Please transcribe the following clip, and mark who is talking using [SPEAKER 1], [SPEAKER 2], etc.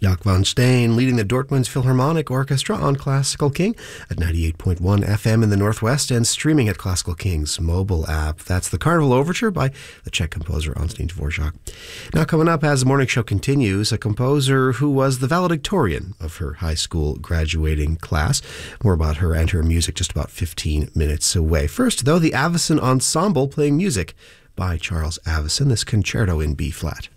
[SPEAKER 1] Jaak van Steen leading the Dortmund Philharmonic Orchestra on Classical King at 98.1 FM in the Northwest and streaming at Classical King's mobile app. That's the Carnival Overture by the Czech composer Antonín Dvořák. Now coming up as the morning show continues, a composer who was the valedictorian of her high school graduating class. More about her and her music just about 15 minutes away. First, though, the Avicen Ensemble playing music by Charles Avicen, this concerto in B-flat.